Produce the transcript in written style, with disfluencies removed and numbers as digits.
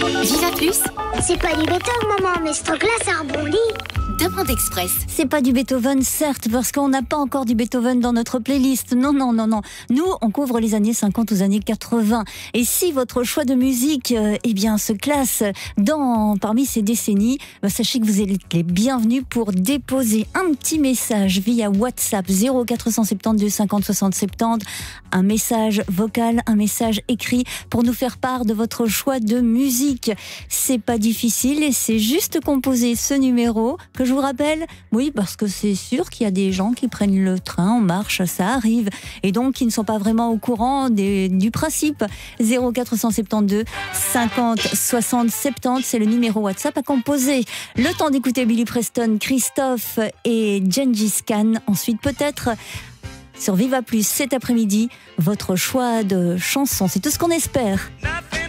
Viva Plus, C'est pas du béton, maman, mais ce truc-là, ça rebondit. Demande Express. C'est pas du Beethoven, certes, parce qu'on n'a pas encore du Beethoven dans notre playlist. Non. Nous, on couvre les années 50 aux années 80. Et si votre choix de musique, se classe parmi ces décennies, sachez que vous êtes les bienvenus pour déposer un petit message via WhatsApp 0472 50 60 70. Un message vocal, un message écrit pour nous faire part de votre choix de musique. C'est pas difficile et c'est juste composer ce numéro que je vous rappelle. Oui, parce que c'est sûr qu'il y a des gens qui prennent le train en marche, ça arrive, et donc qui ne sont pas vraiment au courant du principe. 0472 50 60 70, c'est le numéro WhatsApp à composer. Le temps d'écouter Billy Preston, Christophe et Gengis Khan. Ensuite, peut-être sur Viva Plus cet après-midi, votre choix de chanson. C'est tout ce qu'on espère.